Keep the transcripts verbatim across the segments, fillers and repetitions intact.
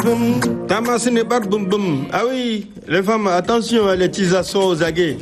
Tamassine bar boum boum. Ah oui, les femmes, attention à l'utilisation aux aguets.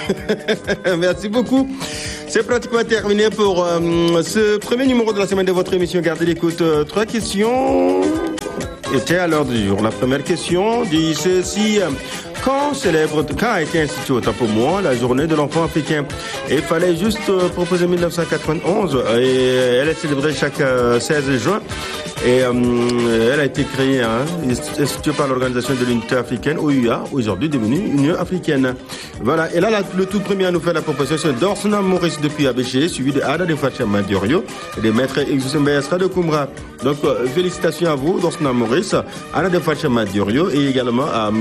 Merci beaucoup. C'est pratiquement terminé pour euh, ce premier numéro de la semaine de votre émission. Gardez l'écoute. Euh, trois questions étaient à l'ordre du jour. La première question dit ceci. Quand célèbre, quand a été instituée autant pour moi la journée de l'enfant africain? Et il fallait juste euh, proposer mille neuf cent quatre-vingt-onze et elle est célébrée chaque euh, seize juin. Et euh, elle a été créée, hein, instituée par l'Organisation de l'Unité africaine, O U A, aujourd'hui devenue Union africaine. Voilà, et là, la, le tout premier à nous faire la proposition, c'est Dorsna Maurice depuis Abéché, suivi de Ada de Fatima Diorio et de Maître Exoussé Mbayasra de Koumra. Donc, euh, félicitations à vous, Dorsna Maurice, Ada de Fatima Diorio et également à,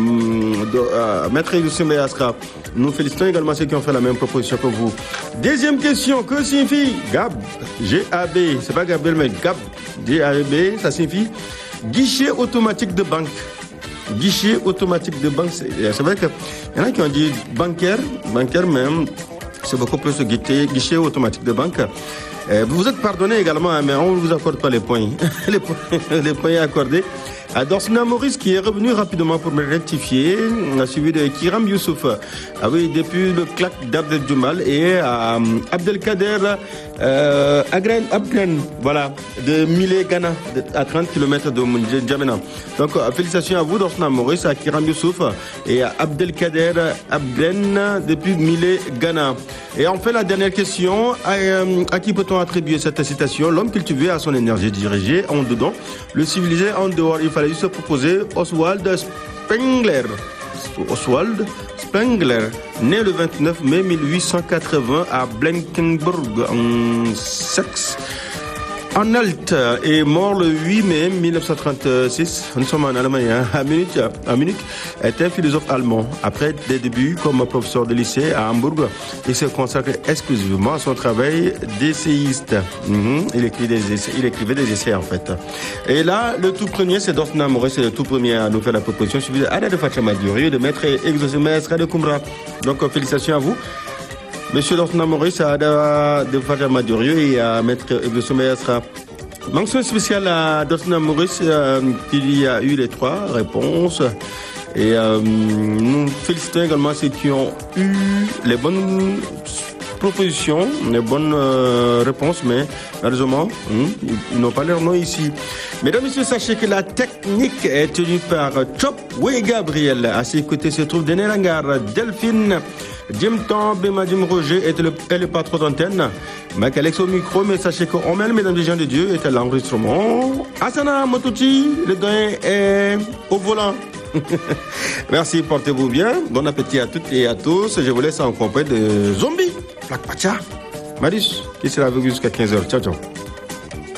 à, à Maître Exoussé Mbayasra. Nous félicitons également ceux qui ont fait la même proposition que vous. Deuxième question, que signifie G A B? G A B, c'est pas Gabriel, mais G A B. G A B, ça signifie guichet automatique de banque. Guichet automatique de banque, c'est, c'est vrai qu'il y en a qui ont dit bancaire, bancaire même, c'est beaucoup plus guichet, guichet automatique de banque. Euh, vous êtes pardonné également, hein, mais on ne vous accorde pas les points. les points, les points accordés à Dorsna Maurice qui est revenu rapidement pour me rectifier, suivi de Kiram Youssouf. Ah oui, depuis le claque d'Abdel Djumal et à euh, Abdelkader euh, Agren, Abgren, voilà, de Milé, Ghana, de, à trente kilomètres de N'Djamena. Donc, euh, félicitations à vous, Dorsna Maurice, à Kiram Youssouf et à Abdelkader Abgren depuis Milé, Ghana. Et enfin, la dernière question, à, euh, à qui peut-on attribuer cette citation? L'homme cultivé à son énergie dirigée en dedans, le civilisé en dehors. Il fallait juste proposer Oswald Spengler. Oswald Spengler, né le vingt-neuf mai mille huit cent quatre-vingts à Blankenburg, en Saxe. Anhalt est mort le huit mai mille neuf cent trente-six. Nous sommes en Allemagne, hein, à Munich. À Munich, était un philosophe allemand. Après des débuts comme professeur de lycée à Hambourg, il se consacre exclusivement à son travail d'essayiste. Mm-hmm. Il, écrit des essais, il écrivait des essais en fait. Et là, le tout premier, c'est Dorsna Maurice, c'est le tout premier à nous faire la proposition, suivi de Ada de Fatima Diorio, de Maître Exoussé Mbayasra de Koumra. Donc félicitations à vous. Monsieur Dorsna Maurice, à Ada de Fatima Diorio et à Maître Exoussé Mbayasra. Mention spéciale à Dorsna Maurice, euh, qui a eu les trois réponses. Et euh, nous félicitons également ceux qui ont eu les bonnes propositions, les bonnes euh, réponses, mais malheureusement, hein, ils n'ont pas leur nom ici. Mesdames et messieurs, sachez que la technique est tenue par Chopway Gabriel. À ses côtés se trouve Dené Langar, Delphine, Jim Tom, Bema Jim Roger et le, et le patron d'antenne. Mac Alex au micro, mais sachez qu'on met le mesdames des gens de Dieu est à l'enregistrement. Asana Motouti, le doyen est au volant. Merci, portez-vous bien. Bon appétit à toutes et à tous. Je vous laisse en compagnie de Zombie, Black Pacha, Marius, qui sera avec vous jusqu'à quinze heures. Ciao, ciao.